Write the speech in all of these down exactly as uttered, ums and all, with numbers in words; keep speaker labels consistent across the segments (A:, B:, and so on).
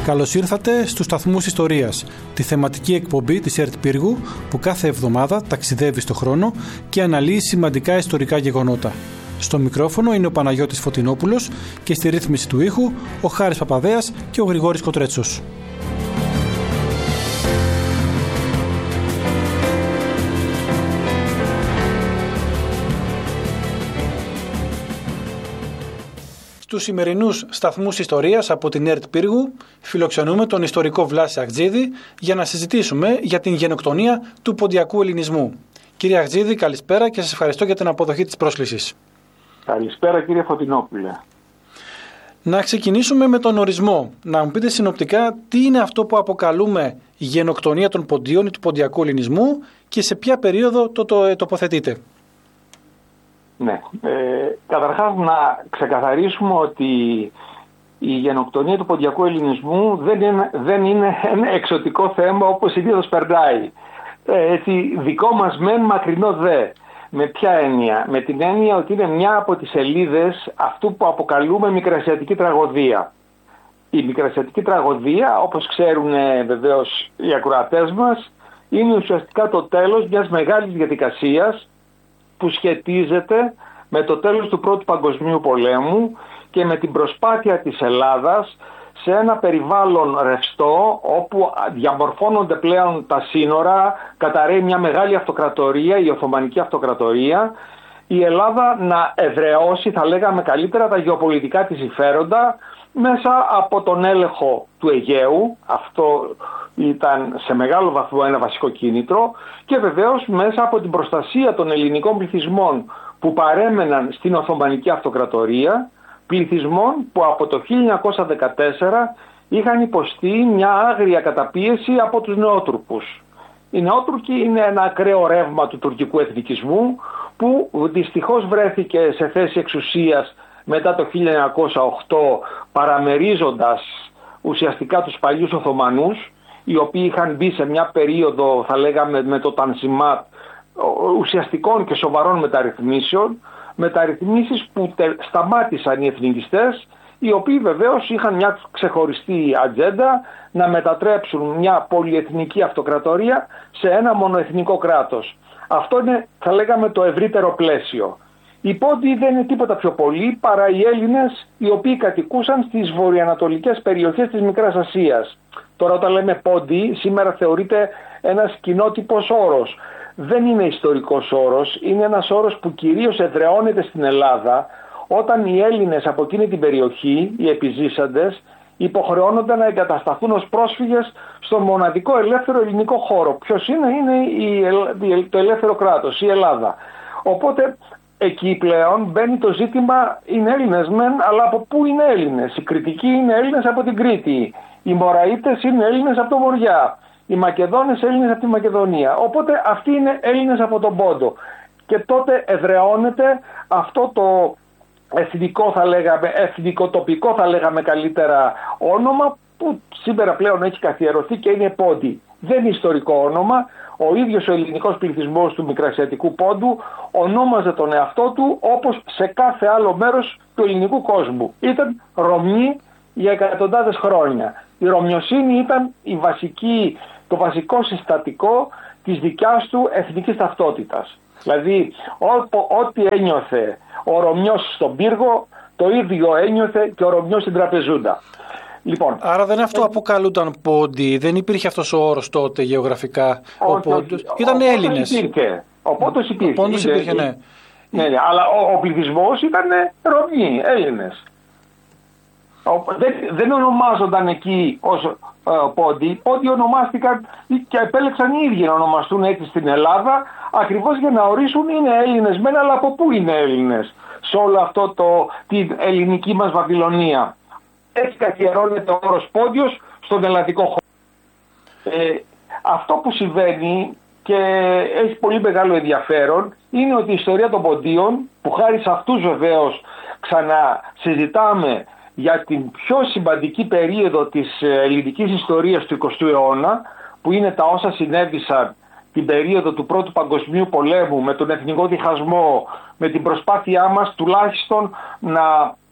A: Καλώς ήρθατε στους Σταθμούς Ιστορίας, τη θεματική εκπομπή της ΕΡΤ Πύργου που κάθε εβδομάδα ταξιδεύει στο χρόνο και αναλύει σημαντικά ιστορικά γεγονότα. Στο μικρόφωνο είναι ο Παναγιώτης Φωτεινόπουλος και στη ρύθμιση του ήχου ο Χάρης Παπαδέας και ο Γρηγόρης Κοτρέτσος. Στους σημερινούς Σταθμούς Ιστορίας από την ΕΡΤ Πύργου φιλοξενούμε τον ιστορικό Βλάση Αχτζίδη για να συζητήσουμε για την γενοκτονία του ποντιακού ελληνισμού. Κύριε Αχτζίδη, καλησπέρα και σας ευχαριστώ για την αποδοχή της πρόσκλησης.
B: Καλησπέρα κύριε Φωτεινόπουλε.
A: Να ξεκινήσουμε με τον ορισμό. Να μου πείτε συνοπτικά τι είναι αυτό που αποκαλούμε γενοκτονία των ποντίων ή του ποντιακού ελληνισμού και σε ποια περίοδο το, το ε, τοποθετείτε.
B: Ναι, ε, καταρχάς να ξεκαθαρίσουμε ότι η γενοκτονία του ποντιακού ελληνισμού δεν είναι, δεν είναι ένα εξωτικό θέμα όπως συνήθως περνάει. Ε, έτσι, δικό μας μεν, μακρινό δε. Με ποια έννοια? Με την έννοια ότι είναι μια από τις σελίδες αυτού που αποκαλούμε μικρασιατική τραγωδία. Η μικρασιατική τραγωδία, όπως ξέρουν βεβαίως οι ακροατές μας, είναι ουσιαστικά το τέλος μιας μεγάλης διαδικασίας που σχετίζεται με το τέλος του Πρώτου Παγκοσμίου Πολέμου και με την προσπάθεια της Ελλάδας σε ένα περιβάλλον ρευστό όπου διαμορφώνονται πλέον τα σύνορα, καταρρέει μια μεγάλη αυτοκρατορία, η Οθωμανική Αυτοκρατορία, η Ελλάδα να εδραιώσει, θα λέγαμε καλύτερα, τα γεωπολιτικά της συμφέροντα μέσα από τον έλεγχο του Αιγαίου. Αυτό ήταν σε μεγάλο βαθμό ένα βασικό κίνητρο, και βεβαίως μέσα από την προστασία των ελληνικών πληθυσμών που παρέμεναν στην Οθωμανική Αυτοκρατορία, πληθυσμών που από το χίλια εννιακόσια δεκατέσσερα είχαν υποστεί μια άγρια καταπίεση από τους νεότουρκους. Οι νεότουρκοι είναι ένα ακραίο ρεύμα του τουρκικού εθνικισμού που δυστυχώς βρέθηκε σε θέση εξουσίας μετά το χίλια εννιακόσια οκτώ, παραμερίζοντας ουσιαστικά τους παλιούς Οθωμανούς, οι οποίοι είχαν μπει σε μια περίοδο, θα λέγαμε, με το Τανσιμάτ, ουσιαστικών και σοβαρών μεταρρυθμίσεων, μεταρρυθμίσεις που τε, σταμάτησαν οι εθνικιστές, οι οποίοι βεβαίως είχαν μια ξεχωριστή ατζέντα να μετατρέψουν μια πολυεθνική αυτοκρατορία σε ένα μονοεθνικό κράτος. Αυτό είναι, θα λέγαμε, το ευρύτερο πλαίσιο. Οι Πόντιοι δεν είναι τίποτα πιο πολύ παρά οι Έλληνες οι οποίοι κατοικούσαν στις βορειοανατολικές περιοχές της Μικράς Ασίας. Τώρα όταν λέμε Πόντιοι, σήμερα θεωρείται ένας κοινότυπος όρος. Δεν είναι ιστορικός όρος, είναι ένας όρος που κυρίως εδραιώνεται στην Ελλάδα όταν οι Έλληνες από εκείνη την περιοχή, οι επιζήσαντες, υποχρεώνονται να εγκατασταθούν ως πρόσφυγες στον μοναδικό ελεύθερο ελληνικό χώρο. Ποιος είναι? Είναι το ελεύθερο κράτος, η Ελλάδα. Οπότε εκεί πλέον μπαίνει το ζήτημα, είναι Έλληνες μεν, αλλά από πού είναι Έλληνες? Οι Κρητικοί είναι Έλληνες από την Κρήτη, οι Μωραΐτες είναι Έλληνες από το Βοριά, οι Μακεδόνες Έλληνες από τη Μακεδονία. Οπότε αυτοί είναι Έλληνες από τον Πόντο. Και τότε εδραιώνεται αυτό το εθνικό, θα λέγαμε, εθνικοτοπικό, θα λέγαμε καλύτερα, όνομα που σήμερα πλέον έχει καθιερωθεί και είναι Πόντιοι. Δεν είναι ιστορικό όνομα. Ο ίδιος ο ελληνικός πληθυσμός του Μικρασιατικού Πόντου ονόμαζε τον εαυτό του όπως σε κάθε άλλο μέρος του ελληνικού κόσμου. Ήταν Ρωμιοί για εκατοντάδες χρόνια. Η ρωμιοσύνη ήταν η βασική, το βασικό συστατικό της δικιάς του εθνικής ταυτότητας. Δηλαδή ό,τι ένιωθε ο Ρωμιός στον πύργο, το ίδιο ένιωθε και ο Ρωμιός στην τραπεζούντα. Λοιπόν,
A: άρα δεν αυτό ε... αποκαλούνταν Πόντιοι, δεν υπήρχε αυτός ο όρος τότε γεωγραφικά. Ο, ο Πόντος ήταν Έλληνες.
B: Υπήρχε. Ο Πόντος υπήρχε.
A: Ο Πόντος υπήρχε, ναι.
B: ναι, ναι αλλά ο, ο πληθυσμός ήταν Ρωμιοί, Έλληνες. Δεν, δεν ονομάζονταν εκεί ως ε, Πόντιοι. Πόντιοι ονομάστηκαν και επέλεξαν οι ίδιοι να ονομαστούν έτσι στην Ελλάδα, ακριβώς για να ορίσουν είναι Έλληνες μεν, αλλά από πού είναι Έλληνες σε όλο αυτό το, την ελληνική μας Βαβυλωνία. Έτσι καθιερώνεται ο όρος Πόντιος στον ελλαδικό χώρο. Ε, αυτό που συμβαίνει και έχει πολύ μεγάλο ενδιαφέρον είναι ότι η ιστορία των Ποντίων, που χάρη σε αυτούς βεβαίως ξανασυζητάμε για την πιο σημαντική περίοδο της ελληνικής ιστορίας του εικοστού αιώνα, που είναι τα όσα συνέβησαν την περίοδο του Πρώτου Παγκοσμίου Πολέμου, με τον εθνικό διχασμό, με την προσπάθειά μας τουλάχιστον να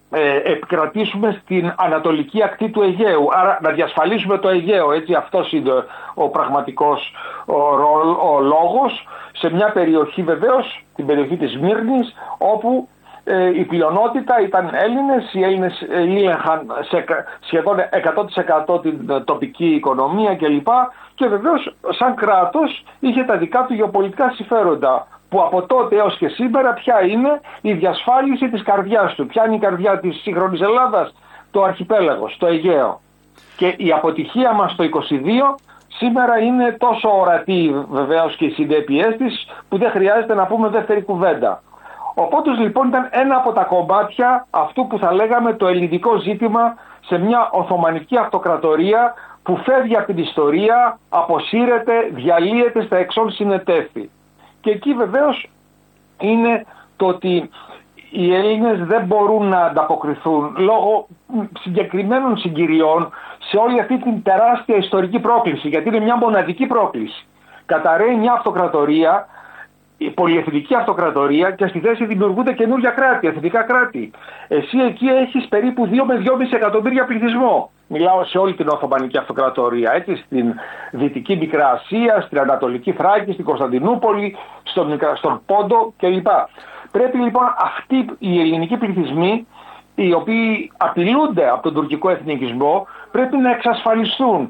B: ε, επικρατήσουμε στην ανατολική ακτή του Αιγαίου. Άρα να διασφαλίσουμε το Αιγαίο, έτσι, αυτός είναι ο πραγματικός ο, ο, ο λόγος, σε μια περιοχή βεβαίως, την περιοχή της Σμύρνης, όπου ε, η πλειονότητα ήταν Έλληνες, οι Έλληνες ε, ήλεγχαν σε, σχεδόν εκατό τοις εκατό την τοπική οικονομία κλπ. Και βεβαίως σαν κράτος είχε τα δικά του γεωπολιτικά συμφέροντα, που από τότε έως και σήμερα ποια είναι η διασφάλιση της καρδιάς του. Ποια είναι η καρδιά της σύγχρονης Ελλάδας? Το αρχιπέλαγος, το Αιγαίο. Και η αποτυχία μας το είκοσι δύο σήμερα είναι τόσο ορατή βεβαίως και οι συνέπειές της, που δεν χρειάζεται να πούμε δεύτερη κουβέντα. Ο Πόντος λοιπόν ήταν ένα από τα κομμάτια αυτού που θα λέγαμε το ελληνικό ζήτημα σε μια Οθωμανική αυτοκρατορία που φεύγει από την ιστορία, αποσύρεται, διαλύεται στα εξών συνετέθη. Και εκεί βεβαίως είναι το ότι οι Έλληνες δεν μπορούν να ανταποκριθούν λόγω συγκεκριμένων συγκυριών σε όλη αυτή την τεράστια ιστορική πρόκληση, γιατί είναι μια μοναδική πρόκληση. Καταρρέει μια αυτοκρατορία, η πολυεθνική αυτοκρατορία, και στη θέση δημιουργούνται καινούργια κράτη, εθνικά κράτη. Εσύ εκεί έχεις περίπου δύο με δυόμισι εκατομμύρια πληθυσμό. Μιλάω σε όλη την Οθωμανική αυτοκρατορία, έτσι, στην Δυτική Μικρά Ασία, στην Ανατολική Θράκη, στην Κωνσταντινούπολη, στον, στον Πόντο κλπ. Πρέπει λοιπόν αυτοί οι ελληνικοί πληθυσμοί, οι οποίοι απειλούνται από τον τουρκικό εθνικισμό, πρέπει να εξασφαλιστούν.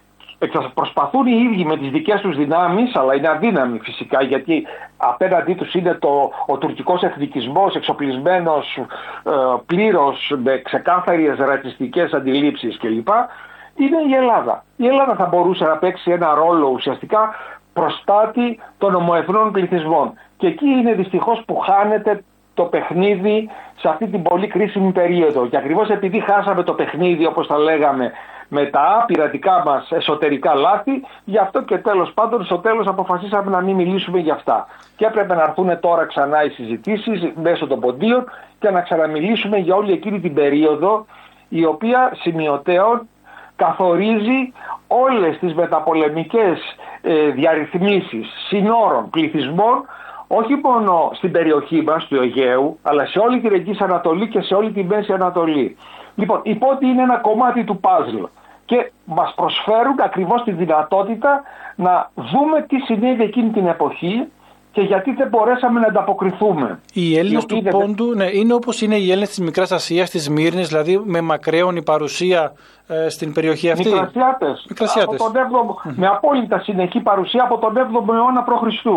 B: Προσπαθούν οι ίδιοι με τις δικές τους δυνάμεις, αλλά είναι αδύναμοι φυσικά, γιατί απέναντί τους είναι το, ο τουρκικός εθνικισμός εξοπλισμένος ε, πλήρως με ξεκάθαρες ρατσιστικές αντιλήψεις κλπ. Είναι η Ελλάδα. Η Ελλάδα θα μπορούσε να παίξει ένα ρόλο ουσιαστικά προστάτη των ομοεθνών πληθυσμών. Και εκεί είναι δυστυχώς που χάνεται το παιχνίδι σε αυτή την πολύ κρίσιμη περίοδο. Και ακριβώς επειδή χάσαμε το παιχνίδι, όπως τα λέγαμε, με τα άπειρα δικά μας εσωτερικά λάθη, γι' αυτό και τέλος πάντων στο τέλος αποφασίσαμε να μην μιλήσουμε για αυτά. Και έπρεπε να έρθουν τώρα ξανά οι συζητήσεις μέσω των ποντίων και να ξαναμιλήσουμε για όλη εκείνη την περίοδο, η οποία σημειωτέων καθορίζει όλες τις μεταπολεμικές ε, διαρρυθμίσεις συνόρων πληθυσμών, όχι μόνο στην περιοχή μας του Αιγαίου, αλλά σε όλη την Αιγής Ανατολή και σε όλη τη Μέση Ανατολή. Λοιπόν, οι Πόντιοι είναι ένα κομμάτι του παζλ και μας προσφέρουν ακριβώς τη δυνατότητα να δούμε τι συνέβη εκείνη την εποχή και γιατί δεν μπορέσαμε να ανταποκριθούμε.
A: Οι Έλληνες του Πόντου ναι, είναι όπως είναι οι Έλληνες της Μικράς Ασίας, της Σμύρνης, δηλαδή με μακραίωνη παρουσία ε, στην περιοχή αυτή.
B: Μικρασιάτες,
A: Μικρασιάτες.
B: Από τον έβδομο, mm. με απόλυτα συνεχή παρουσία από τον έβδομο αιώνα προ Χριστού.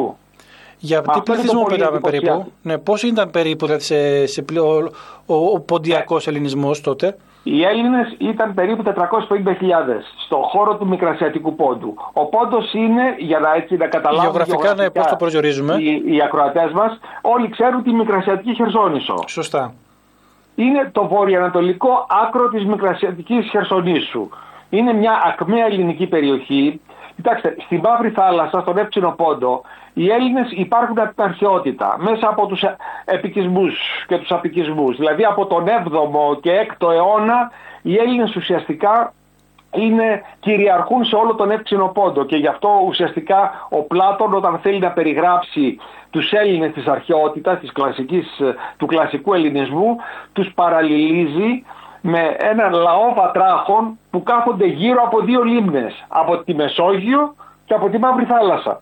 A: Για τι πληθυσμό μιλάμε περίπου? Ναι, πώς ήταν περίπου δηλαδή, σε, σε, ο, ο, ο ποντιακός ε. ελληνισμός τότε?
B: Οι Έλληνες ήταν περίπου τετρακόσιες πενήντα χιλιάδες στον χώρο του Μικρασιατικού Πόντου. Ο Πόντος είναι, για να, έτσι, να καταλάβουν
A: γεωγραφικά, γεωγραφικά ναι, πώς το προσδιορίζουμε,
B: οι, οι ακροατές μας, όλοι ξέρουν τη Μικρασιατική Χερσόνησο.
A: Σωστά.
B: Είναι το βορειοανατολικό άκρο της Μικρασιατικής Χερσονήσου. Είναι μια ακμαία ελληνική περιοχή. Κοιτάξτε, στη Μαύρη Θάλασσα, στον Εύξηνο Πόντο, οι Έλληνες υπάρχουν από την αρχαιότητα, μέσα από τους επικισμούς και τους απικισμούς. Δηλαδή από τον έβδομο και έκτο αιώνα οι Έλληνες ουσιαστικά είναι, κυριαρχούν σε όλο τον Εύξηνο Πόντο και γι' αυτό ουσιαστικά ο Πλάτων, όταν θέλει να περιγράψει τους Έλληνες της αρχαιότητας, της κλασικής, του κλασικού ελληνισμού, τους παραλληλίζει με έναν λαό βατράχων που κάθονται γύρω από δύο λίμνες, από τη Μεσόγειο και από τη Μαύρη Θάλασσα,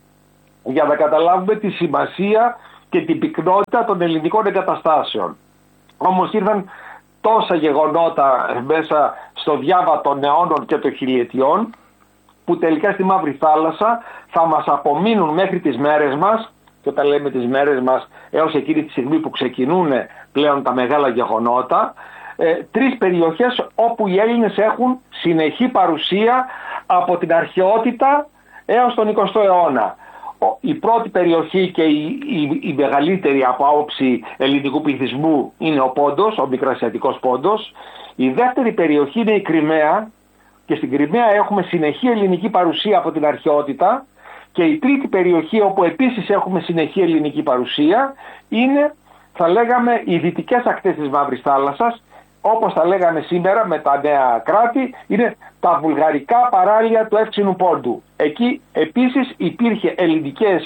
B: για να καταλάβουμε τη σημασία και την πυκνότητα των ελληνικών εγκαταστάσεων. Όμως ήρθαν τόσα γεγονότα μέσα στο διάβα των αιώνων και των χιλιετιών, που τελικά στη Μαύρη Θάλασσα θα μας απομείνουν μέχρι τις μέρες μας, και όταν λέμε τις μέρες μας έως εκείνη τη στιγμή που ξεκινούν πλέον τα μεγάλα γεγονότα, ε, τρεις περιοχές όπου οι Έλληνες έχουν συνεχή παρουσία από την αρχαιότητα έως τον εικοστό αιώνα. Η πρώτη περιοχή και η, η, η μεγαλύτερη από άποψη ελληνικού πληθυσμού είναι ο Πόντος, ο Μικρασιατικός Πόντος. Η δεύτερη περιοχή είναι η Κριμαία και στην Κριμαία έχουμε συνεχή ελληνική παρουσία από την αρχαιότητα. Και η τρίτη περιοχή όπου επίσης έχουμε συνεχή ελληνική παρουσία είναι, θα λέγαμε, οι δυτικές ακτές της Μαύρης Θάλασσας, όπως τα λέγαμε σήμερα με τα νέα κράτη, είναι τα βουλγαρικά παράλια του Εύξηνου Πόντου. Εκεί επίσης υπήρχε ελληνικές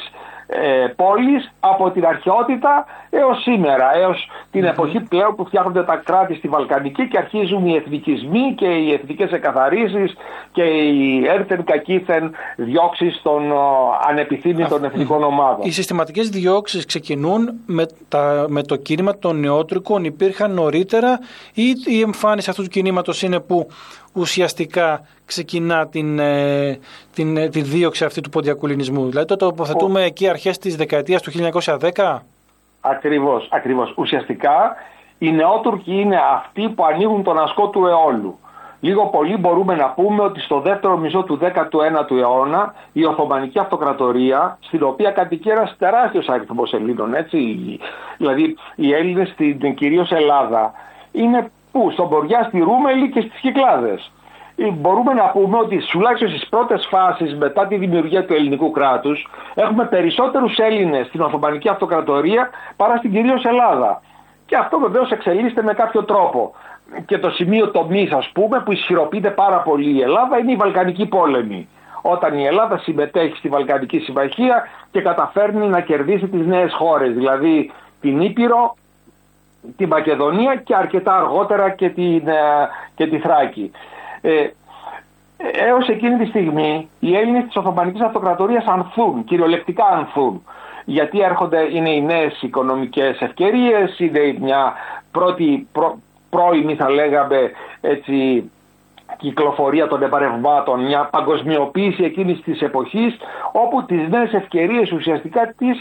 B: ε, πόλης από την αρχαιότητα έως σήμερα, έως την mm-hmm. εποχή πλέον που φτιάχνονται τα κράτη στη Βαλκανική και αρχίζουν οι εθνικισμοί και οι εθνικές εκαθαρίσεις και οι έρθεν κακήθεν διώξεις των ο, ανεπιθύμητων εθνικών ομάδων.
A: Οι συστηματικές διώξεις ξεκινούν με, τα, με το κίνημα των νεότρικων, υπήρχαν νωρίτερα, ή η εμφάνιση αυτού του κινήματος είναι που ουσιαστικά ξεκινά την, την, τη δίωξη αυτή του ποντιακού ελληνισμού? Δηλαδή το τοποθετούμε Ο... εκεί αρχές της δεκαετίας του χίλια εννιακόσια δέκα.
B: Ακριβώς, ακριβώς. Ουσιαστικά οι νεότουρκοι είναι αυτοί που ανοίγουν τον ασκό του αιώλου. Λίγο πολύ μπορούμε να πούμε ότι στο δεύτερο μισό του δέκατου ένατου αιώνα η Οθωμανική Αυτοκρατορία, στην οποία κατοικεί ένας τεράστιος αριθμός Ελλήνων, έτσι, δηλαδή οι Έλληνες στην κυρίως Ελλάδα, είναι πού? Στον Μποριά, στη Ρούμελη και στις Κυκλάδες. Μπορούμε να πούμε ότι τουλάχιστον στις πρώτες φάσεις μετά τη δημιουργία του ελληνικού κράτους έχουμε περισσότερους Έλληνες στην Οθωμανική Αυτοκρατορία παρά στην κυρίως Ελλάδα. Και αυτό βεβαίως εξελίσσεται με κάποιο τρόπο. Και το σημείο τομής, ας πούμε, που ισχυροποιείται πάρα πολύ η Ελλάδα είναι η Βαλκανική πόλεμη. Όταν η Ελλάδα συμμετέχει στη Βαλκανική Συμμαχία και καταφέρνει να κερδίσει τις νέες χώρες, δηλαδή την Ήπειρο, τη Μακεδονία και αρκετά αργότερα και, την, και τη Θράκη. Ε, έως εκείνη τη στιγμή οι Έλληνες της Οθωμανικής Αυτοκρατορίας ανθούν, κυριολεκτικά ανθούν. Γιατί έρχονται, είναι οι νέες οικονομικές ευκαιρίες, είναι μια πρώτη πρό, πρώιμη θα λέγαμε έτσι, κυκλοφορία των εμπαρευμάτων, μια παγκοσμιοποίηση εκείνης της εποχής, όπου τις νέες ευκαιρίες ουσιαστικά τις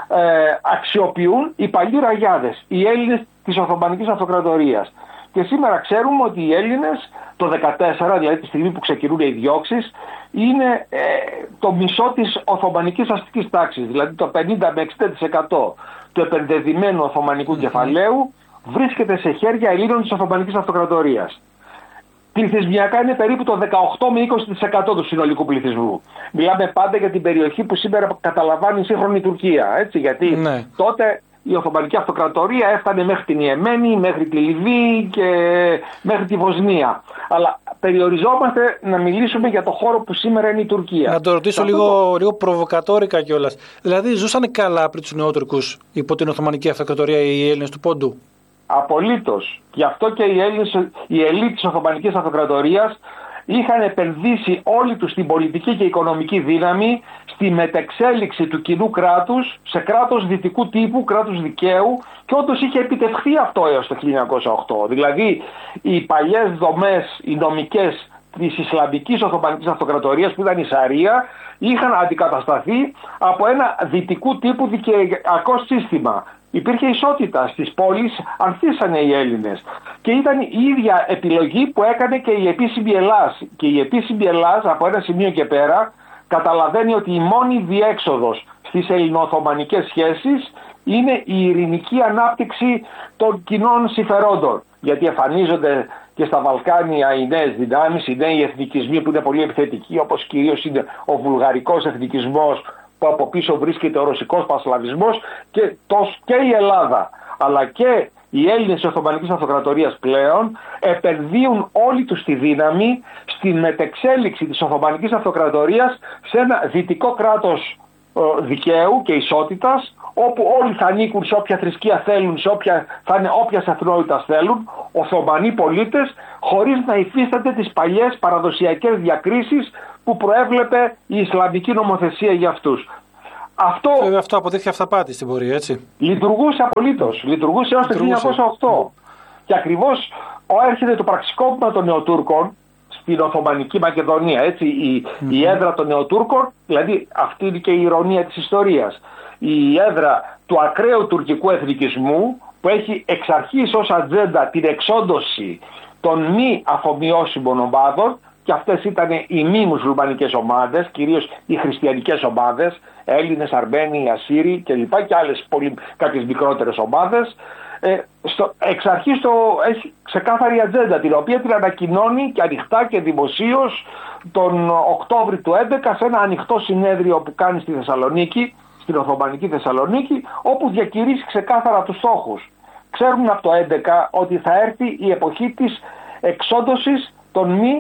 B: ε, αξιοποιούν οι παλιοί ραγιάδες, οι Έλληνες της Οθωμανικής Αυτοκρατορίας. Και σήμερα ξέρουμε ότι οι Έλληνες το δεκατέσσερα, δηλαδή τη στιγμή που ξεκινούν οι διώξεις, είναι ε, το μισό της Οθωμανικής αστικής τάξης, δηλαδή το πενήντα με εξήντα τοις εκατό του επενδεδημένου Οθωμανικού mm-hmm. κεφαλαίου βρίσκεται σε χέρια Ελλήνων της Οθωμανικής Αυτοκρατορίας. Πληθυσμιακά είναι περίπου το δεκαοκτώ με είκοσι τοις εκατό του συνολικού πληθυσμού. Μιλάμε πάντα για την περιοχή που σήμερα καταλαμβάνει η σύγχρονη Τουρκία, έτσι, γιατί ναι. τότε η Οθωμανική Αυτοκρατορία έφτανε μέχρι την Ιεμένη, μέχρι τη Λιβύη και μέχρι τη Βοσνία. Αλλά περιοριζόμαστε να μιλήσουμε για το χώρο που σήμερα είναι η Τουρκία.
A: Να το ρωτήσω λίγο, το... λίγο προβοκατόρικα κιόλας. Δηλαδή ζούσαν καλά πριν τους νεότουρκους υπό την Οθωμανική Αυτοκρατορία οι Έλληνες του Πόντου?
B: Απολύτως. Γι' αυτό και οι Έλληνες, η ελίτ της Οθωμανικής Αυτοκρατορίας είχαν επενδύσει όλοι τους την πολιτική και οικονομική δύναμη στη μετεξέλιξη του κοινού κράτους σε κράτος δυτικού τύπου, κράτους δικαίου, και όντως είχε επιτευχθεί αυτό έως το χίλια εννιακόσια οκτώ. Δηλαδή οι παλιές δομές, οι νομικές της Ισλαμικής Οθωμανικής Αυτοκρατορίας, που ήταν η Σαρία, είχαν αντικατασταθεί από ένα δυτικού τύπου δικαιακό σύστημα. Υπήρχε ισότητα στις πόλεις, ανθίσανε οι Έλληνες. Και ήταν η ίδια επιλογή που έκανε και η επίσημη Ελλάς. Και η επίσημη Ελλάς από ένα σημείο και πέρα καταλαβαίνει ότι η μόνη διέξοδος στις ελληνοοθωμανικές σχέσεις είναι η ειρηνική ανάπτυξη των κοινών συμφερόντων. Γιατί εμφανίζονται και στα Βαλκάνια οι νέες δυνάμεις, οι νέοι εθνικισμοί που είναι πολύ επιθετικοί, όπως κυρίως είναι ο βουλγαρικός εθνικισμός, που από πίσω βρίσκεται ο ρωσικός πασλαβισμός, και, το, και η Ελλάδα αλλά και οι Έλληνες της Οθωμανικής Αυτοκρατορίας πλέον επενδύουν όλοι τους τη δύναμη στη μετεξέλιξη της Οθωμανικής Αυτοκρατορίας σε ένα δυτικό κράτος ε, δικαίου και ισότητας, όπου όλοι θα ανήκουν σε όποια θρησκεία θέλουν, σε όποια, θα είναι όποιας εθνότητας θέλουν, Οθωμανοί πολίτες, χωρίς να υφίσταται τις παλιές παραδοσιακές διακρίσεις που προέβλεπε η Ισλαμική νομοθεσία για αυτούς. Αυτό,
A: Βέβαια, αυτό αποδείχθηκε αυταπάτη στην πορεία, έτσι.
B: Λειτουργούσε απολύτως. Λειτουργούσε έως το χίλια εννιακόσια οκτώ. Και ακριβώς έρχεται το πραξικόπημα των Νεοτούρκων στην Οθωμανική Μακεδονία. Έτσι, η, mm-hmm. η έδρα των Νεοτούρκων, δηλαδή αυτή είναι και η ηρωνία της ιστορίας. Η έδρα του ακραίου τουρκικού εθνικισμού, που έχει εξ αρχής ως ατζέντα την εξόντωση των μη αφομοιώσιμων ομάδων, και αυτές ήταν οι μη μουσουλμανικές ομάδες, κυρίως οι χριστιανικές ομάδες, Έλληνες, Αρμένοι, Ασσύριοι κλπ. Και άλλες πολύ, κάποιες μικρότερες ομάδες. Ε, στο, εξ αρχής το έχει ξεκάθαρη ατζέντα, την οποία την ανακοινώνει και ανοιχτά και δημοσίως τον Οκτώβρη του έντεκα σε ένα ανοιχτό συνέδριο που κάνει στη Θεσσαλονίκη, στην Οθωμανική Θεσσαλονίκη, όπου διακηρύσει ξεκάθαρα τους στόχους. Ξέρουν από το έντεκα ότι θα έρθει η εποχή της εξόντωσης των μη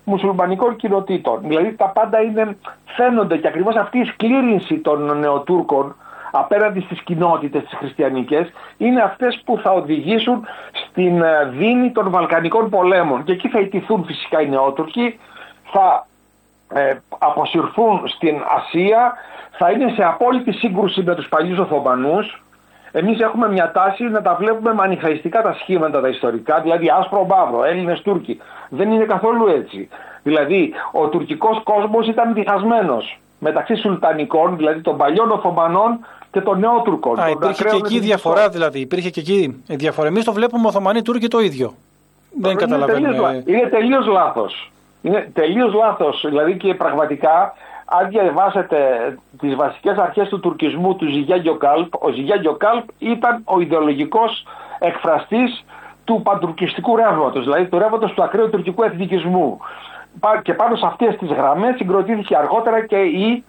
B: μουσουλμανικών κοινοτήτων. Δηλαδή τα πάντα είναι, φαίνονται, και ακριβώς αυτή η σκλήρυνση των νεοτούρκων απέναντι στις κοινότητες τις χριστιανικές είναι αυτές που θα οδηγήσουν στην δίνη των Βαλκανικών πολέμων. Και εκεί θα ιτηθούν φυσικά οι νεότουρκοι, θα ε, αποσυρθούν στην Ασία, θα είναι σε απόλυτη σύγκρουση με τους παλιούς Οθωμανούς. Εμείς έχουμε μια τάση να τα βλέπουμε μανιχαϊστικά τα σχήματα τα ιστορικά, δηλαδή άσπρο μαύρο, Έλληνες Τούρκοι. Δεν είναι καθόλου έτσι. Δηλαδή ο τουρκικός κόσμος ήταν διχασμένος μεταξύ σουλτανικών, δηλαδή των παλιών Οθωμανών και των νεότουρκων.
A: Α, υπήρχε και εκεί διαφορά, δηλαδή. Υπήρχε και εκεί διαφορά. Εμείς το βλέπουμε Οθωμανοί Τούρκοι το ίδιο. Δεν
B: είναι
A: καταλαβαίνουμε.
B: Τελείως, είναι τελείως λάθος. Είναι τελείως λάθος. Δηλαδή και πραγματικά, αν διαβάσετε τις βασικές αρχές του τουρκισμού του Ζιγιά Γκιοκάλπ, ο Ζιγιά Γκιοκάλπ ήταν ο ιδεολογικός εκφραστής του παντουρκιστικού ρεύματος, δηλαδή του ρεύματος του ακραίου τουρκικού εθνικισμού. Και πάνω σε αυτές τις γραμμές συγκροτήθηκε αργότερα και η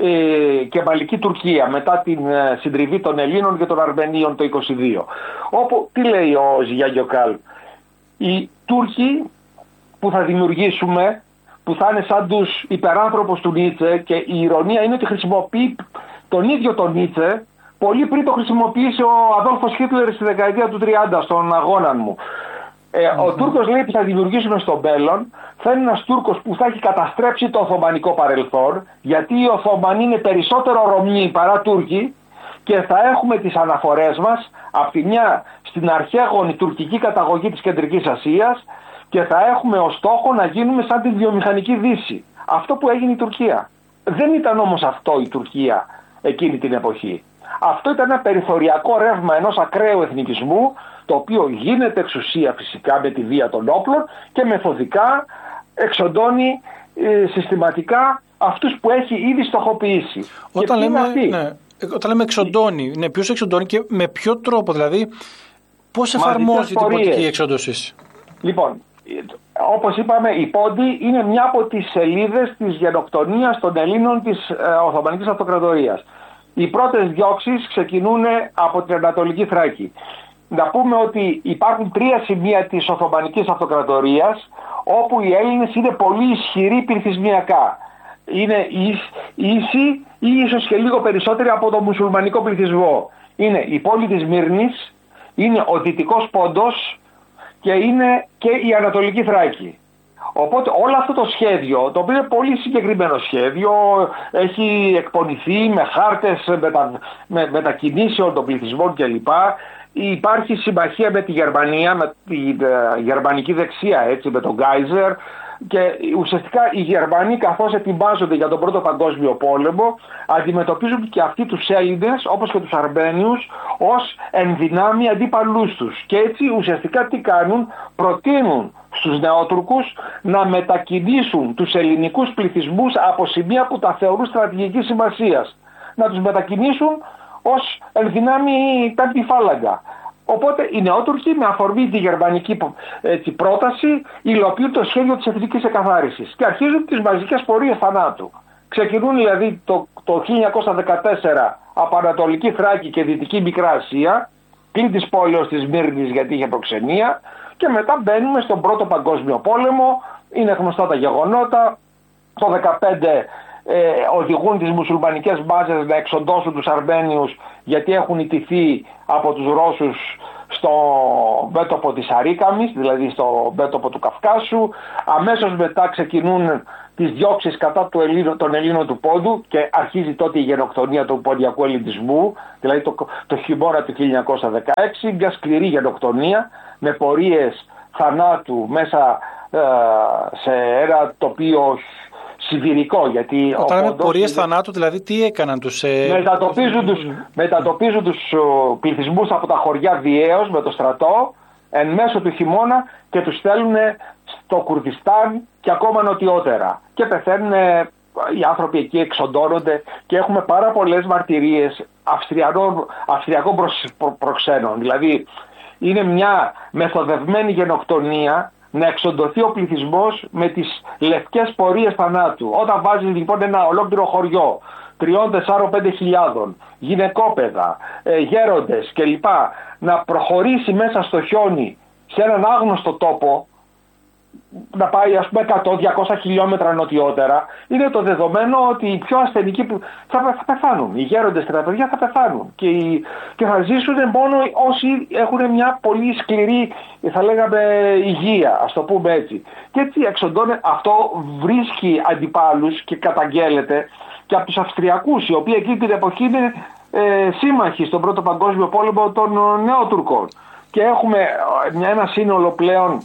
B: ε, Κεμαλική Τουρκία, μετά την ε, συντριβή των Ελλήνων και των Αρμενίων το είκοσι δύο. Όπου, τι λέει ο Ζιγιά Γκιοκάλπ, οι Τούρκοι που θα δημιουργήσουμε, που θα είναι σαν τους υπεράνθρωπους του Νίτσε, και η ηρωνία είναι ότι χρησιμοποιεί τον ίδιο τον Νίτσε πολύ πριν το χρησιμοποιήσει ο Αδόλφος Χίτλερ στη δεκαετία του τριάντα στον αγώνα μου. Ε, mm-hmm. Ο Τούρκος λέει που θα δημιουργήσουμε στο μέλλον θα είναι ένας Τούρκος που θα έχει καταστρέψει το Οθωμανικό παρελθόν, γιατί οι Οθωμανοί είναι περισσότερο Ρωμιοί παρά Τούρκοι, και θα έχουμε τις αναφορές μας από τη μια στην αρχαίγονη τουρκική καταγωγή της Κεντρικής Ασίας, και θα έχουμε ως στόχο να γίνουμε σαν τη βιομηχανική Δύση. Αυτό που έγινε η Τουρκία. Δεν ήταν όμως αυτό η Τουρκία εκείνη την εποχή. Αυτό ήταν ένα περιθωριακό ρεύμα ενός ακραίου εθνικισμού, το οποίο γίνεται εξουσία φυσικά με τη βία των όπλων και μεθοδικά εξοντώνει ε, συστηματικά αυτούς που έχει ήδη στοχοποιήσει.
A: Όταν, λέμε, ναι, όταν λέμε εξοντώνει, ναι, ποιος εξοντώνει και με ποιο τρόπο, δηλαδή πώς εφαρμόζει την πολιτική εξόντωσης?
B: Λοιπόν, όπως είπαμε, η Πόντη είναι μια από τις σελίδες της γενοκτονίας των Ελλήνων της ε, Οθωμανικής Αυτοκρατορίας. Οι πρώτες διώξεις ξεκινούν από την Ανατολική Θράκη. Να πούμε ότι υπάρχουν τρία σημεία της Οθωμανικής Αυτοκρατορίας όπου οι Έλληνες είναι πολύ ισχυροί πληθυσμιακά. Είναι ίσοι ή ίσως και λίγο περισσότεροι από τον μουσουλμανικό πληθυσμό. Είναι η πόλη της Μύρνης, είναι ο Δυτικός Πόντος και είναι και η Ανατολική Θράκη. Οπότε όλο αυτό το σχέδιο, το οποίο είναι πολύ συγκεκριμένο σχέδιο, έχει εκπονηθεί με χάρτες μετα, με, μετακινήσεων των πληθυσμών κλπ. Υπάρχει συμμαχία με τη Γερμανία, με τη ε, γερμανική δεξιά, έτσι, με τον Γκάιζερ, και ουσιαστικά οι Γερμανοί, καθώς ετοιμάζονται για τον Πρώτο Παγκόσμιο Πόλεμο, αντιμετωπίζουν και αυτοί τους Έλληνες, όπως και τους Αρμένιους, ως ενδυνάμει αντίπαλούς τους. Και έτσι ουσιαστικά τι κάνουν? Προτείνουν στους νεότουρκους να μετακινήσουν τους ελληνικούς πληθυσμούς από σημεία που τα θεωρούν στρατηγικής σημασίας. Να τους μετακινήσουν ως ενδυνάμει πέμπτη φάλαγγα. Οπότε οι νεότουρκοι, με αφορμή τη γερμανική έτσι, πρόταση, υλοποιούν το σχέδιο της εθνικής εκαθάρισης και αρχίζουν τις μαζικές πορείες θανάτου. Ξεκινούν δηλαδή το, το χίλια εννιακόσια δεκατέσσερα από Ανατολική Θράκη και Δυτική Μικρά Ασία, πλην της πόλεως της Μύρνης γιατί είχε προξενία, και μετά μπαίνουμε στον Πρώτο Παγκόσμιο Πόλεμο. Είναι γνωστά τα γεγονότα. Το δεκαπέντε ε, οδηγούν τις μουσουλμανικές μπάζες να εξοντώσουν τους Αρμένιους, γιατί έχουν ιτηθεί από τους Ρώσους στο μέτωπο της Αρίκαμης, δηλαδή στο μέτωπο του Καυκάσου. Αμέσως μετά ξεκινούν τις διώξεις κατά του Ελλήνων, των Ελλήνων του Πόντου, και αρχίζει τότε η γενοκτονία του ποντιακού ελληνισμού, δηλαδή το, το χειμώνα του χίλια εννιακόσια δεκαέξι, μια σκληρή γενοκτονία με πορείες θανάτου μέσα ε, σε ένα τοπίο σιβηρικό. Γιατί
A: όταν λέμε πορείες θανάτου, δηλαδή τι έκαναν τους... Ε...
B: Μετατοπίζουν τους, μετατοπίζουν τους uh, πληθυσμούς από τα χωριά διέως με το στρατό εν μέσω του χειμώνα και τους στέλνουν στο Κουρδιστάν και ακόμα νοτιότερα. Και πεθαίνουν, οι άνθρωποι εκεί εξοντώνονται, και έχουμε πάρα πολλές μαρτυρίες αυστριακών προ, προξένων. Δηλαδή είναι μια μεθοδευμένη γενοκτονία να εξοντωθεί ο πληθυσμός με τις λευκές πορείες θανάτου. Όταν βάζεις λοιπόν ένα ολόκληρο χωριό τριών, τεσσάρων, πέντε χιλιάδων γυναικόπαιδα, ε, γέροντες κλπ. Να προχωρήσει μέσα στο χιόνι σε έναν άγνωστο τόπο, να πάει ας πούμε εκατό διακόσια χιλιόμετρα νοτιότερα, είναι το δεδομένο ότι οι πιο ασθενικοί που θα, θα πεθάνουν. Οι γέροντες και τα παιδιά θα πεθάνουν και, οι, και θα ζήσουν μόνο όσοι έχουν μια πολύ σκληρή, θα λέγαμε, υγεία, ας το πούμε έτσι. Και έτσι εξοντώνε, αυτό βρίσκει αντιπάλους και καταγγέλλεται και από τους Αυστριακούς, οι οποίοι εκείνη την εποχή είναι ε, σύμμαχοι στον Πρώτο Παγκόσμιο Πόλεμο των Νεότουρκων. Και έχουμε ένα σύνολο πλέον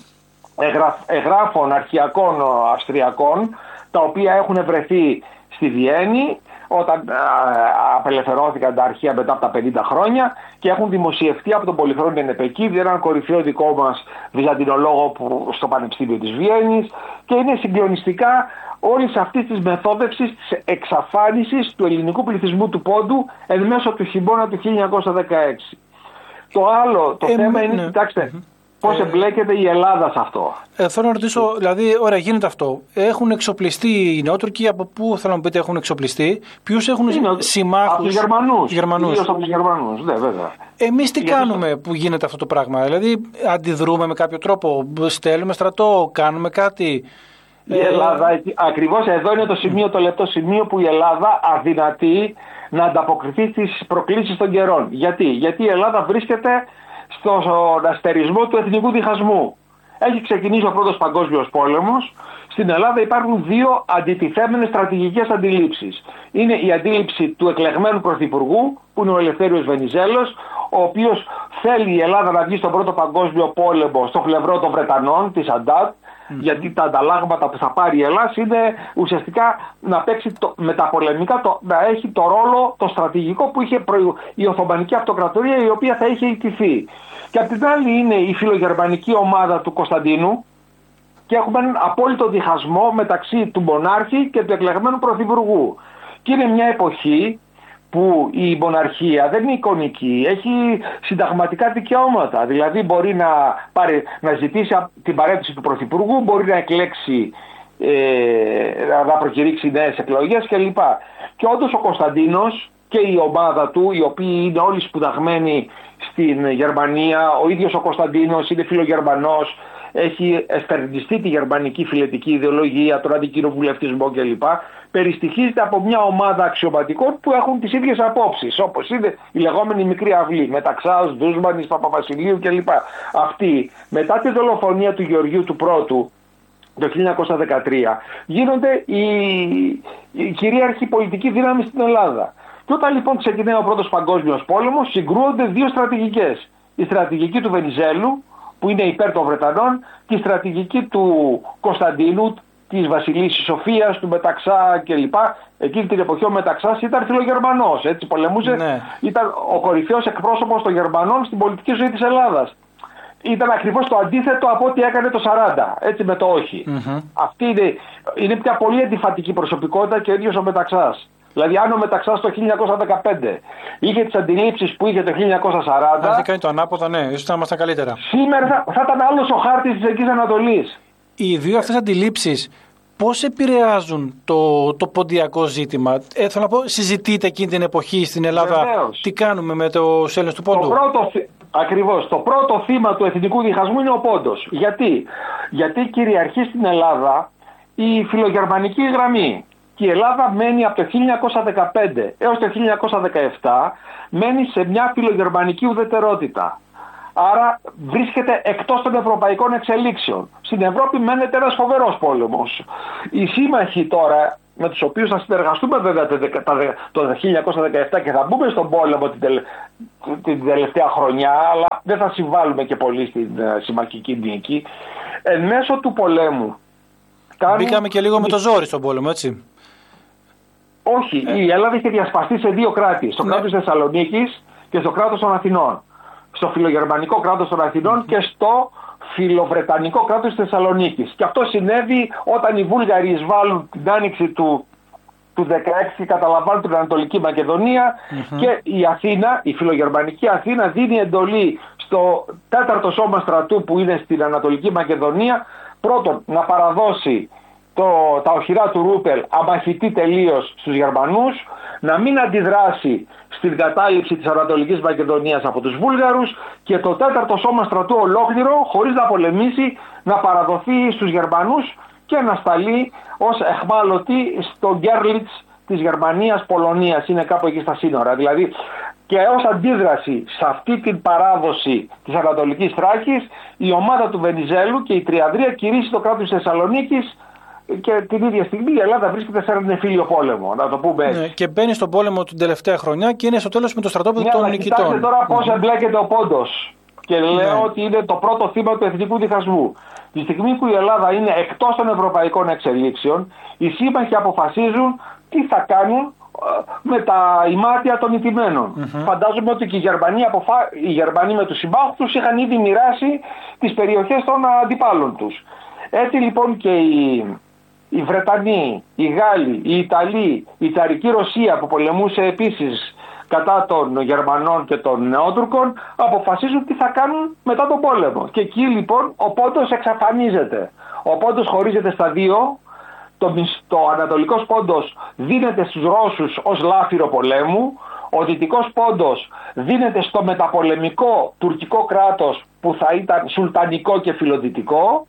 B: εγγράφων αρχαιακών Αυστριακών, τα οποία έχουν βρεθεί στη Βιέννη όταν απελευθερώθηκαν τα αρχεία μετά από τα πενήντα χρόνια και έχουν δημοσιευτεί από τον Πολυχρόνιο Νεπεκίδη, έναν κορυφαίο δικό μας βυζαντινολόγο που, στο Πανεπιστήμιο της Βιέννης, και είναι συγκλονιστικά όλης αυτής της μεθόδευσης της εξαφάνισης του ελληνικού πληθυσμού του Πόντου εν μέσω του χειμώνα του χίλια εννιακόσια δεκαέξι. Το άλλο το ε, θέμα είναι, ναι. κοιτάξτε, mm-hmm. πώς ε, εμπλέκεται η Ελλάδα σε αυτό.
A: Ε, θέλω να ρωτήσω, δηλαδή, ωραία, γίνεται αυτό. Έχουν εξοπλιστεί οι Νεότουρκοι, από πού θέλω να πείτε έχουν εξοπλιστεί, ποιους έχουν συμμάχους?
B: Από τους Γερμανούς.
A: Γερμανούς.
B: Από τους Γερμανούς, ναι, βέβαια.
A: Εμείς τι Γιατί κάνουμε που γίνεται αυτό το πράγμα? Δηλαδή, αντιδρούμε με κάποιο τρόπο, στέλνουμε στρατό, κάνουμε κάτι?
B: Η Ελλάδα, ε, ακριβώς εδώ είναι το σημείο, το λεπτό σημείο που η Ελλάδα αδυνατεί να ανταποκριθεί στις προκλήσεις των καιρών. Γιατί? Γιατί η Ελλάδα βρίσκεται στον αστερισμό του εθνικού διχασμού. Έχει ξεκινήσει ο Πρώτος Παγκόσμιος Πόλεμος. Στην Ελλάδα υπάρχουν δύο αντιτιθέμενες στρατηγικές αντιλήψεις. Είναι η αντίληψη του εκλεγμένου πρωθυπουργού, που είναι ο Ελευθέριος Βενιζέλος, ο οποίος θέλει η Ελλάδα να βγει στον Πρώτο Παγκόσμιο Πόλεμο στο πλευρό των Βρετανών, της Αντάτ, mm-hmm. γιατί τα ανταλλάγματα που θα πάρει η Ελλάδα είναι ουσιαστικά να παίξει το, μεταπολεμικά, το, να έχει το ρόλο το στρατηγικό που είχε προ, η Οθωμανική Αυτοκρατορία, η οποία θα είχε ιτηθεί. Και απ' την άλλη είναι η φιλογερμανική ομάδα του Κωνσταντίνου και έχουμε έναν απόλυτο διχασμό μεταξύ του μονάρχη και του εκλεγμένου πρωθυπουργού. Και είναι μια εποχή που η μοναρχία δεν είναι εικονική, έχει συνταγματικά δικαιώματα. Δηλαδή μπορεί να, πάρει, να ζητήσει την παρέτηση του πρωθυπουργού, μπορεί να εκλέξει, ε, να προκηρύξει νέες εκλογές κλπ. Και όντως ο Κωνσταντίνος και η ομάδα του, οι οποίοι είναι όλοι σπουδαγμένοι στην Γερμανία, ο ίδιος ο Κωνσταντίνος είναι φιλογερμανός, έχει εστερνιστεί τη γερμανική φιλετική ιδεολογία, τον αντικοινοβουλευτισμό κλπ. Περιστοιχίζεται από μια ομάδα αξιωματικών που έχουν τις ίδιες απόψεις, όπως είναι η λεγόμενη μικρή αυλή, Μεταξάς, Ντούσμανης, Παπαβασιλείου κλπ. Αυτοί, μετά τη δολοφονία του Γεωργίου του Πρώτου το χίλια εννιακόσια δεκατρία, γίνονται η, η κυρίαρχη πολιτική δύναμη στην Ελλάδα. Και όταν λοιπόν ξεκινάει ο Πρώτος Παγκόσμιος Πόλεμος, συγκρούονται δύο στρατηγικές. Η στρατηγική του Βενιζέλου, που είναι υπέρ των Βρετανών, και η στρατηγική του Κωνσταντίνου, της Βασιλίσσης Σοφίας, του Μεταξά κλπ. Εκείνη την εποχή ο Μεταξάς ήταν φιλογερμανός, έτσι πολεμούσε, ναι. Ήταν ο κορυφαίος εκπρόσωπος των Γερμανών στην πολιτική ζωή της Ελλάδας. Ήταν ακριβώς το αντίθετο από ό,τι έκανε το σαράντα, έτσι με το όχι. Mm-hmm. Αυτή είναι, είναι μια πολύ αντιφατική προσωπικότητα και ο ίδιος ο Μεταξάς. Δηλαδή, αν ο Μεταξάς το χίλια εννιακόσια δεκαπέντε είχε τις αντιλήψεις που είχε το χίλια εννιακόσια σαράντα.
A: Αν δεν κάνει το ανάποδα, ναι, ίσως θα ήμασταν καλύτερα.
B: Σήμερα θα, θα ήταν άλλος ο χάρτης της Αιγής Ανατολής.
A: Οι δύο αυτές αντιλήψεις πώς επηρεάζουν το, το ποντιακό ζήτημα? Ε, θέλω να πω, συζητείτε εκείνη την εποχή στην Ελλάδα. Βεβαίως. Τι κάνουμε με το Έλληνες του Πόντου?
B: Το πρώτο, ακριβώς. Το πρώτο θύμα του εθνικού διχασμού είναι ο Πόντος. Γιατί? Γιατί κυριαρχεί στην Ελλάδα η φιλογερμανική γραμμή. Και η Ελλάδα μένει από το χίλια εννιακόσια δεκαπέντε έως το χίλια εννιακόσια δεκαεπτά μένει σε μια φιλογερμανική ουδετερότητα. Άρα βρίσκεται εκτός των ευρωπαϊκών εξελίξεων. Στην Ευρώπη μένεται ένας φοβερός πόλεμος. Οι σύμμαχοι τώρα, με τους οποίους θα συνεργαστούμε βέβαια το χίλια εννιακόσια δεκαεπτά και θα μπούμε στον πόλεμο την, τελε... την τελευταία χρονιά, αλλά δεν θα συμβάλλουμε και πολύ στην συμμαχική νίκη, εν μέσω του πολέμου.
A: Μπήκαμε και λίγο με το ζόρι στον πόλεμο, έτσι.
B: Όχι, ε. η Ελλάδα είχε διασπαστεί σε δύο κράτη, στο ναι. κράτος της Θεσσαλονίκης και στο κράτος των Αθηνών. Στο φιλογερμανικό κράτος των Αθηνών mm-hmm. και στο φιλοβρετανικό κράτος της Θεσσαλονίκης. Και αυτό συνέβη όταν οι Βούλγαροι εισβάλλουν την άνοιξη του, του δεκαέξι και καταλαμβάνουν την Ανατολική Μακεδονία mm-hmm. και η Αθήνα, η φιλογερμανική Αθήνα, δίνει εντολή στο τέταρτο σώμα στρατού που είναι στην Ανατολική Μακεδονία, πρώτον να παραδώσει το, τα οχυρά του Ρούπελ αμαχητεί τελείως στους Γερμανούς, να μην αντιδράσει στην κατάληψη της Ανατολικής Μακεδονίας από τους Βούλγαρους και το τέταρτο σώμα στρατού ολόκληρο, χωρίς να πολεμήσει, να παραδοθεί στους Γερμανούς και να σταλεί ως εχμάλωτη στο Γκέρλιτς της Γερμανίας-Πολωνίας, είναι κάπου εκεί στα σύνορα. Δηλαδή, και ως αντίδραση σε αυτή την παράδοση της Ανατολικής Θράκης, η ομάδα του Βενιζέλου και η Τριανδρία κηρύσσει το κράτος της Θεσσαλονίκης και την ίδια στιγμή η Ελλάδα βρίσκεται σε έναν εμφύλιο πόλεμο, να το πούμε έτσι.
A: Ναι, και μπαίνει στον πόλεμο την τελευταία χρονιά και είναι στο τέλος με το στρατόπεδο ναι, των νικητών.
B: Κοιτάξτε τώρα πώς mm-hmm. εμπλέκεται ο πόντος. Και λέω ναι. ότι είναι το πρώτο θύμα του εθνικού διχασμού. Τη στιγμή που η Ελλάδα είναι εκτός των ευρωπαϊκών εξελίξεων, οι σύμμαχοι αποφασίζουν τι θα κάνουν με τα ημάτια των ηττημένων. Mm-hmm. Φαντάζομαι ότι και οι Γερμανοί, αποφα... οι Γερμανοί με τους συμπάχους τους είχαν ήδη μοιράσει τις περιοχές των αντιπάλων τους. Έτσι λοιπόν και οι, οι Βρετανοί, οι Γάλλοι, οι Ιταλοί, η τσαρική Ρωσία που πολεμούσε επίσης κατά των Γερμανών και των Νεότουρκων, αποφασίζουν τι θα κάνουν μετά τον πόλεμο. Και εκεί λοιπόν ο πόντος εξαφανίζεται. Ο πόντος χωρίζεται στα δύο. Το, το ανατολικός πόντος δίνεται στους Ρώσους ως λάφυρο πολέμου, ο δυτικός πόντος δίνεται στο μεταπολεμικό τουρκικό κράτος που θα ήταν σουλτανικό και φιλοδυτικό,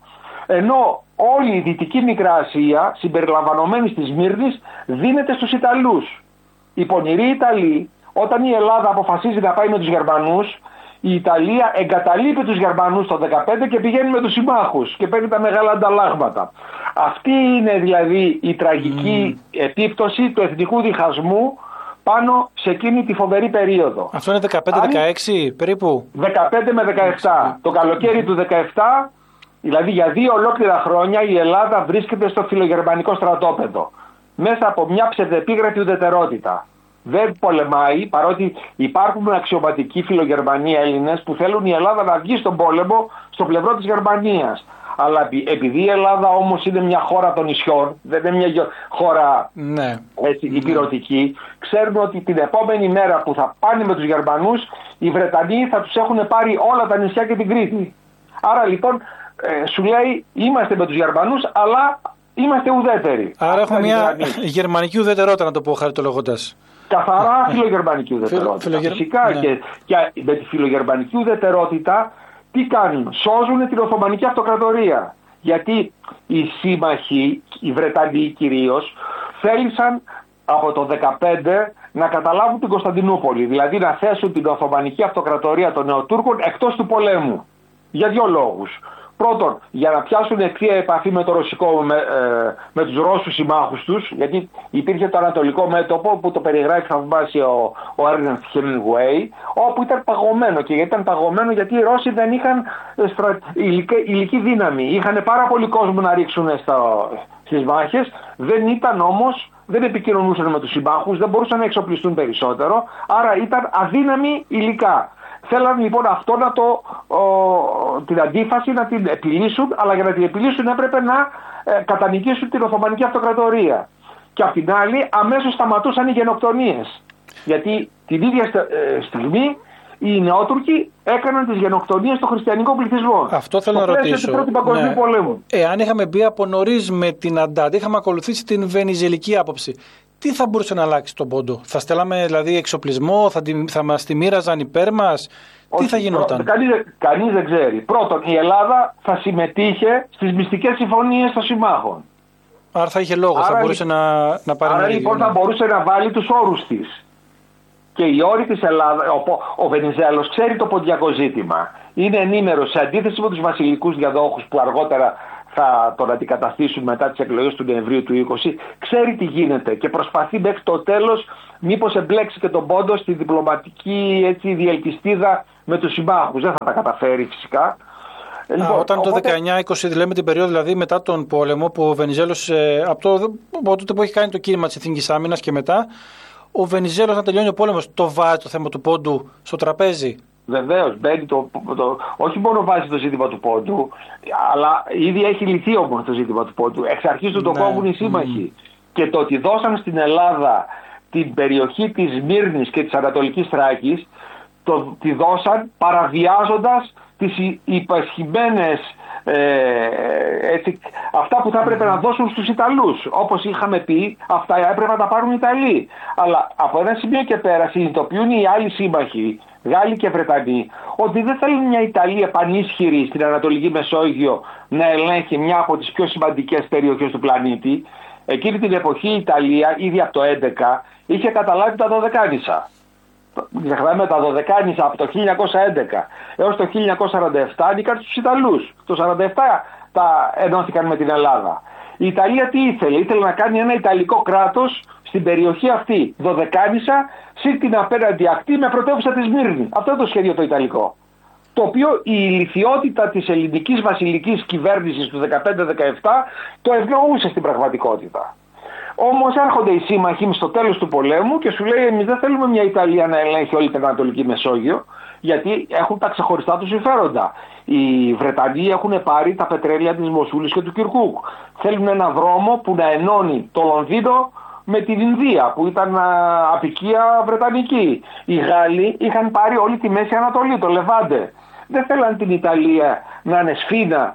B: ενώ όλη η δυτική Μικρά Ασία, συμπεριλαμβανομένη της Σμύρνης, δίνεται στους Ιταλούς. Οι πονηροί Ιταλοί, όταν η Ελλάδα αποφασίζει να πάει με τους Γερμανούς, η Ιταλία εγκαταλείπει τους Γερμανούς το δεκαπέντε και πηγαίνει με τους συμμάχους και παίρνει τα μεγάλα ανταλλάγματα. Αυτή είναι δηλαδή η τραγική mm. επίπτωση του εθνικού διχασμού πάνω σε εκείνη τη φοβερή περίοδο.
A: Αυτό είναι δεκαπέντε δεκαέξι περίπου.
B: δεκαπέντε με δεκαεπτά. Το καλοκαίρι του δεκαεπτά, δηλαδή για δύο ολόκληρα χρόνια, η Ελλάδα βρίσκεται στο φιλογερμανικό στρατόπεδο. Μέσα από μια ψευδεπίγραφη ουδετερότητα. Δεν πολεμάει, παρότι υπάρχουν αξιωματικοί φιλογερμανοί Έλληνες που θέλουν η Ελλάδα να βγει στον πόλεμο στο πλευρό της Γερμανίας. Αλλά επειδή η Ελλάδα όμως είναι μια χώρα των νησιών, δεν είναι μια χώρα
A: ναι.
B: έτσι, υπηρετική, ξέρουμε ότι την επόμενη μέρα που θα πάνε με τους Γερμανούς, οι Βρετανοί θα τους έχουν πάρει όλα τα νησιά και την Κρήτη. Άρα λοιπόν ε, σου λέει είμαστε με τους Γερμανούς, αλλά είμαστε ουδέτεροι.
A: Άρα έχουμε μια γερμανική ουδετερότητα, να το πω χαριτολογώντας.
B: Καθαρά φιλογερμανική ουδετερότητα.
A: Φιλογερ...
B: Φυσικά ναι. και, και με τη φιλογερμανική ουδετερότητα τι κάνουν, σώζουν την Οθωμανική Αυτοκρατορία. Γιατί οι σύμμαχοι, οι Βρετανοί κυρίως, θέλησαν από το δεκαπέντε να καταλάβουν την Κωνσταντινούπολη. Δηλαδή να θέσουν την Οθωμανική Αυτοκρατορία των Νεοτούρκων εκτός του πολέμου. Για δύο λόγους. Πρώτον, για να πιάσουν ευθεία επαφή με το ρωσικό, με, ε, με τους Ρώσους συμμάχους τους, γιατί υπήρχε το ανατολικό μέτωπο που το περιγράφει θαυμάσια ο, ο Ernest Hemingway, όπου ήταν παγωμένο. Και γιατί ήταν παγωμένο, γιατί οι Ρώσοι δεν είχαν στρα... υλική, υλική δύναμη. Είχαν πάρα πολύ κόσμο να ρίξουν στα, στις μάχες, δεν ήταν όμως, δεν επικοινωνούσαν με τους συμμάχους, δεν μπορούσαν να εξοπλιστούν περισσότερο, άρα ήταν αδύναμοι υλικά. Θέλαν λοιπόν αυτό να το, ο, την αντίφαση να την επιλύσουν, αλλά για να την επιλύσουν έπρεπε να ε, κατανικήσουν την Οθωμανική Αυτοκρατορία. Και απ' την άλλη αμέσως σταματούσαν οι γενοκτονίες. Γιατί την ίδια ε, στιγμή οι Νεότουρκοι έκαναν τις γενοκτονίες στο χριστιανικό πληθυσμό.
A: Αυτό θέλω να ρωτήσω.
B: Του Πρώτου Παγκοσμίου ναι. Πολέμου.
A: Εάν είχαμε μπει από νωρίς με την Αντάντη, είχαμε ακολουθήσει την βενιζελική άποψη. Τι θα μπορούσε να αλλάξει τον πόντο, θα στέλναμε δηλαδή εξοπλισμό, θα, τη, θα μας τη μοίραζαν υπέρ μας, τι θα γινόταν?
B: Κανείς, κανείς δεν ξέρει. Πρώτον, η Ελλάδα θα συμμετείχε στις μυστικές συμφωνίες των συμμάχων.
A: Άρα θα είχε λόγο, άρα, θα μπορούσε να, να πάρει.
B: Άρα λοιπόν ναι. θα μπορούσε να βάλει τους όρους της. Και οι όροι της Ελλάδας, ο, ο Βενιζέλος ξέρει το ποντιακό ζήτημα. Είναι ενήμερος σε αντίθεση με τους βασιλικούς διαδόχους που αργότερα θα τον αντικαταστήσουν μετά τις εκλογές του Νοεμβρίου του είκοσι, ξέρει τι γίνεται και προσπαθεί μέχρι το τέλος μήπως εμπλέξει και τον πόντο στη διπλωματική έτσι, διελκυστίδα με τους συμπάχους. Δεν θα τα καταφέρει φυσικά.
A: Α, λοιπόν, όταν οπότε... το δεκαεννιά είκοσι, λέμε την περίοδο δηλαδή μετά τον πόλεμο, που ο Βενιζέλος ε, από, το, από τότε που έχει κάνει το κίνημα της Εθνικής Άμυνας και μετά, ο Βενιζέλος να τελειώνει ο πόλεμος, το βάζει το θέμα του πόντου στο τραπέζι?
B: Βεβαίως, μπαίνει το, το, όχι μόνο βάζει το ζήτημα του πόντου, αλλά ήδη έχει λυθεί όμως το ζήτημα του πόντου. Εξ αρχής του το ναι. κόβουν οι σύμμαχοι. Mm. Και το ότι δώσαν στην Ελλάδα την περιοχή της Σμύρνης και της Ανατολικής Θράκης, το, τη δώσαν παραβιάζοντας τις υπεσχημένες ε, έτσι, αυτά που θα έπρεπε να δώσουν στους Ιταλούς. Όπως είχαμε πει, αυτά έπρεπε να τα πάρουν οι Ιταλοί. Αλλά από ένα σημείο και πέρα συνειδητοποιούν οι άλλοι σύμμαχοι, Γάλλοι και Βρετανοί, ότι δεν θέλουν μια Ιταλία πανίσχυρη στην Ανατολική Μεσόγειο να ελέγχει μια από τις πιο σημαντικές περιοχές του πλανήτη. Εκείνη την εποχή η Ιταλία, ήδη από το έντεκα, είχε καταλάβει τα Δωδεκάνησα. Ξεχνάμε, τα Δωδεκάνησα από το χίλια εννιακόσια έντεκα έως το χίλια εννιακόσια σαράντα επτά ανήκαν στους Ιταλούς. Το χίλια εννιακόσια σαράντα επτά τα ενώθηκαν με την Ελλάδα. Η Ιταλία τι ήθελε? Ήθελε να κάνει ένα Ιταλικό κράτος στην περιοχή αυτή, Δωδεκάνησα, συν την απέναντι ακτή με πρωτεύουσα τη Σμύρνη. Αυτό είναι το σχέδιο το Ιταλικό. Το οποίο η ηλιθιότητα της ελληνικής βασιλικής κυβέρνησης του δεκαπέντε δεκαεπτά το ευνοούσε στην πραγματικότητα. Όμως έρχονται οι σύμμαχοι στο τέλος του πολέμου και σου λέει: εμείς δεν θέλουμε μια Ιταλία να ελέγχει όλη την Ανατολική Μεσόγειο, γιατί έχουν τα ξεχωριστά τους συμφέροντα. Οι Βρετανοί έχουν πάρει τα πετρέλαια της Μοσούλης και του Κυρκούκ. Θέλουν ένα δρόμο που να ενώνει το Λονδίνο με την Ινδία, που ήταν αποικία βρετανική. Οι Γάλλοι είχαν πάρει όλη τη Μέση Ανατολή, το Λεβάντε. Δεν θέλαν την Ιταλία να είναι σφήνα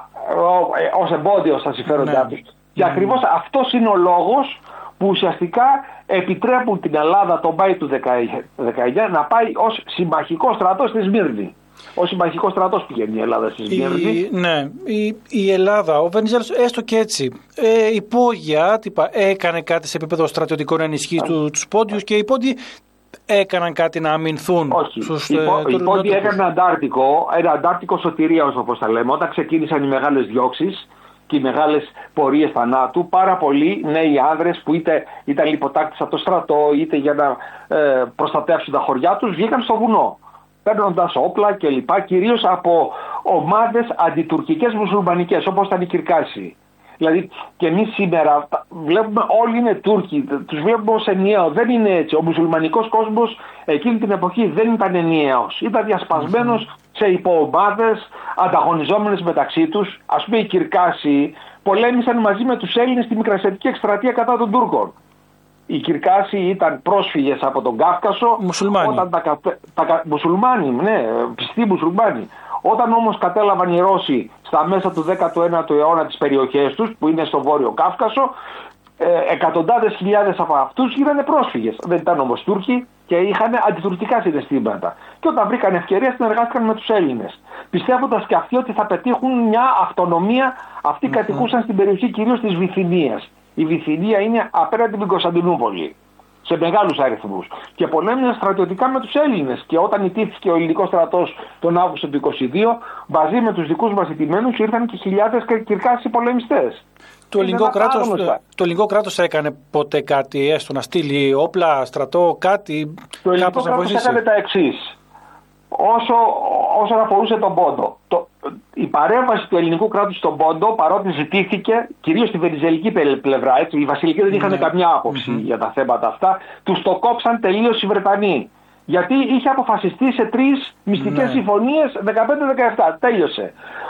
B: ως εμπόδιο στα συμφέροντά τους. Και ακριβώς αυτός είναι ο λόγος που ουσιαστικά επιτρέπουν την Ελλάδα τον Μάη του δεκαεννιά να πάει ως συμμαχικό στρατό στη Σμύρνη. Ο συμμαχικός στρατός πηγαίνει η Ελλάδα στη Σμύρνη.
A: Ναι, η, η Ελλάδα, ο Βενιζέλος, έστω και έτσι, ε, υπόγεια άτυπα έκανε κάτι σε επίπεδο στρατιωτικό να ενισχύει του, τους πόντιους, και οι πόντιοι έκαναν κάτι να αμυνθούν.
B: Όχι,
A: στους,
B: οι,
A: ε,
B: πό, οι πόντιοι έκαναν αντάρτικο, ένα αντάρτικο σωτηρία, όπως τα λέμε, όταν ξεκίνησαν οι μεγάλες διώξεις και οι μεγάλες πορείες θανάτου. Πάρα πολλοί νέοι άνδρες που είτε ήταν λιποτάκτες από το στρατό, είτε για να ε, προστατεύσουν τα χωριά τους, βγήκαν στο βουνό, παίρνοντας όπλα κλπ. Κυρίως από ομάδες αντιτουρκικές μουσουλμανικές, όπως ήταν οι Κυρκάσοι. Δηλαδή και εμείς σήμερα βλέπουμε όλοι είναι Τούρκοι, τους βλέπουμε ως ενιαίο. Δεν είναι έτσι. Ο μουσουλμανικός κόσμος εκείνη την εποχή δεν ήταν ενιαίος. Ήταν διασπασμένος mm-hmm. σε υποομάδες, ανταγωνιζόμενες μεταξύ τους. Ας πούμε οι Κυρκάσοι πολέμησαν μαζί με τους Έλληνες στη Μικρασιατική εκστρατεία κατά των Τούρκων. Οι Κυρκάσοι ήταν πρόσφυγες από τον Κάφκασο.
A: Μουσουλμάνοι. Όταν
B: τα, τα, τα, μουσουλμάνοι, ναι, πιστοί μουσουλμάνοι. Όταν όμως κατέλαβαν οι Ρώσοι στα μέσα του δέκατου ένατου αιώνα τις περιοχές τους, που είναι στο Βόρειο Κάφκασο, ε, εκατοντάδες χιλιάδες από αυτούς γίνανε πρόσφυγες. Δεν ήταν όμως Τούρκοι και είχαν αντιτουρκικά συναισθήματα. Και όταν βρήκαν ευκαιρία συνεργάστηκαν με τους Έλληνες. Πιστεύοντας και αυτοί ότι θα πετύχουν μια αυτονομία, αυτοί mm-hmm. κατοικούσαν στην περιοχή κυρίως της Βυθινίας. Η Βυθινία είναι απέναντι την Κωνσταντινούπολη, σε μεγάλους αριθμούς. Και πολέμησαν στρατιωτικά με τους Έλληνες. Και όταν ιτήθηκε ο ελληνικός στρατός τον Αύγουστο του είκοσι δύο, μαζί με τους δικούς μας ιτημένους ήρθαν και χιλιάδες Κυρκάσοι πολεμιστές.
A: Το ελληνικό, κράτος, το ελληνικό κράτος έκανε ποτέ κάτι, έστω να στείλει όπλα, στρατό, κάτι?
B: Το ελληνικό κράτος έκανε τα εξής. Όσο, όσον αφορούσε τον Πόντο, το, η παρέμβαση του ελληνικού κράτους στον Πόντο, παρότι ζητήθηκε κυρίως στη βενιζελική πλευρά, έτσι, οι βασιλικοί δεν είχαν ναι. καμιά άποψη mm-hmm. για τα θέματα αυτά, τους το κόψαν τελείως οι Βρετανοί. Γιατί είχε αποφασιστεί σε τρεις μυστικές ναι. συμφωνίες δεκαπέντε δεκαεπτά. Τέλειωσε.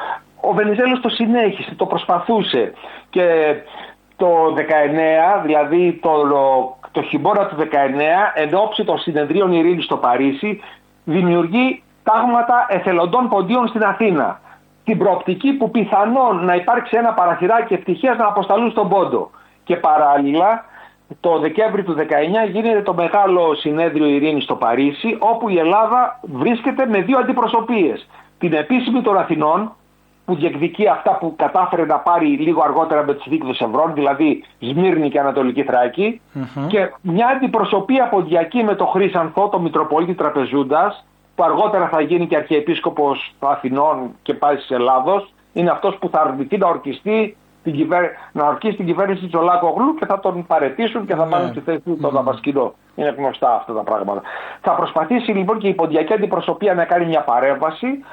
B: Ο Βενιζέλος το συνέχισε, το προσπαθούσε και το δεκαεννέα, δηλαδή το, το χειμώνα του δεκαεννέα, εν ώψη των συνεδρίων ειρήνης στο Παρίσι, δημιουργεί τάγματα εθελοντών ποντίων στην Αθήνα. Την προοπτική που πιθανόν να υπάρξει ένα παραθυράκι ευτυχίας να αποσταλούν στον Πόντο. Και παράλληλα, το Δεκέμβρη του δεκαεννέα γίνεται το μεγάλο συνέδριο ειρήνης στο Παρίσι, όπου η Ελλάδα βρίσκεται με δύο αντιπροσωπείες. Την επίσημη των Αθηνών, που διεκδικεί αυτά που κατάφερε να πάρει λίγο αργότερα με τη συνθήκη των Σευρών, δηλαδή Σμύρνη και Ανατολική Θράκη, mm-hmm. και μια αντιπροσωπεία ποντιακή με τον Χρύσανθο, τον Μητροπολίτη Τραπεζούντας, που αργότερα θα γίνει και αρχιεπίσκοπος Αθηνών και πάλι της Ελλάδος. Είναι αυτός που θα αρνηθεί να ορκιστεί την κυβέρ... να ορκίσει την κυβέρνηση του Τζολάκογλου και θα τον παραιτήσουν και θα πάρουν στη θέση του τον Δαμασκηνό. Είναι γνωστά αυτά τα πράγματα. Θα προσπαθήσει λοιπόν και η ποντιακή αντιπροσωπεία να κάνει μια παρέμβαση,